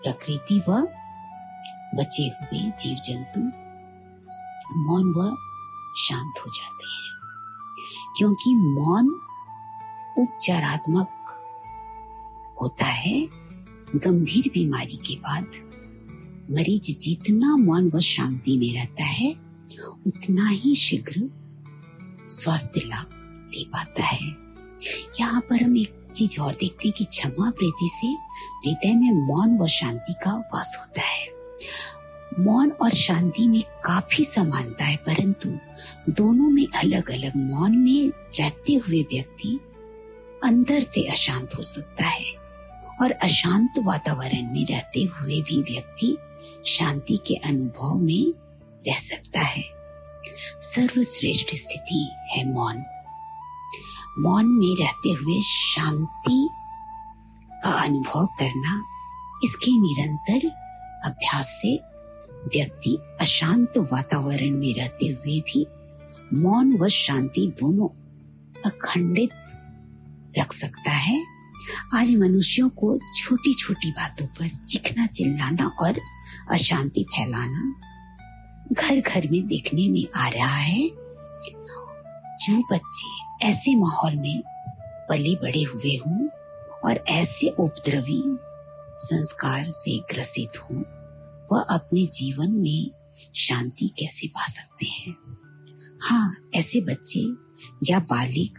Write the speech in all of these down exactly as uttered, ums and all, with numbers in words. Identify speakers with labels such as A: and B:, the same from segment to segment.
A: प्रकृति व बचे हुए जीव जंतु मौन व शांत हो जाते हैं, क्योंकि मौन उपचारात्मक होता है। गंभीर बीमारी के बाद मरीज जितना मौन व शांति में रहता है उतना ही शीघ्र स्वास्थ्य लाभ ले पाता है। यहाँ पर हम एक चीज और देखते हैं कि क्षमा प्रीति से हृदय में मौन व शांति का वास होता है। मौन और शांति में काफी समानता है, परंतु दोनों में अलग अलग। मौन में रहते हुए व्यक्ति अंदर से अशांत हो सकता है और अशांत वातावरण में रहते हुए भी व्यक्ति शांति के अनुभव में रह सकता है। सर्वश्रेष्ठ स्थिति है मौन। मौन में रहते हुए शांति का अनुभव करना, इसके निरंतर अभ्यास से व्यक्ति अशांत वातावरण में रहते हुए भी मौन व शांति दोनों अखंडित रख सकता है। आज मनुष्यों को छोटी छोटी बातों पर चीखना, चिल्लाना और अशांति फैलाना घर घर में देखने में आ रहा है। जो बच्चे ऐसे माहौल में पले बड़े हुए हों और ऐसे उपद्रवी संस्कार से ग्रसित हों, वह अपने जीवन में शांति कैसे पा सकते हैं? हाँ, ऐसे बच्चे या बालिग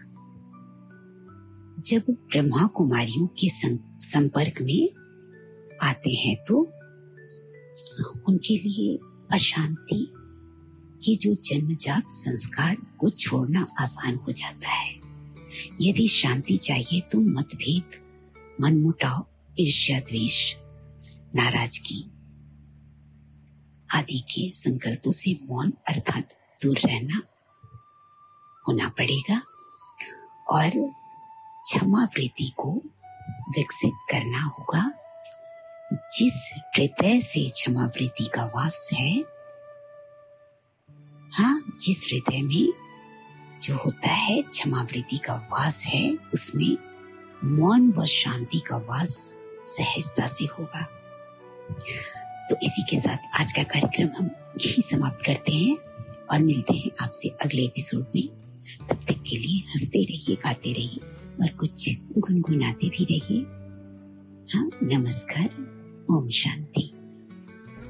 A: जब ब्रह्मा कुमारियों के संपर्क में आते हैं तो उनके लिए अशांति के जो जन्मजात संस्कार को छोड़ना आसान हो जाता है। यदि शांति चाहिए तो मतभेद, मनमुटाव, ईर्ष्या, द्वेष, नाराजगी आदि के संकल्पों से मौन अर्थात दूर रहना होना पड़ेगा और क्षमा प्रीति को विकसित करना होगा। जिस हृदय से क्षमा प्रीति का वास है, हाँ, जिस हृदय में जो होता है क्षमा प्रीति का वास है, उसमें मौन व शांति का वास सहजता से होगा। तो इसी के साथ आज का कार्यक्रम हम यही समाप्त करते हैं और मिलते हैं आपसे अगले एपिसोड में। तब तक के लिए हंसते रहिए, गाते रहिए और कुछ गुनगुनाते भी रहिए। हाँ, नमस्कार, ओम शांति।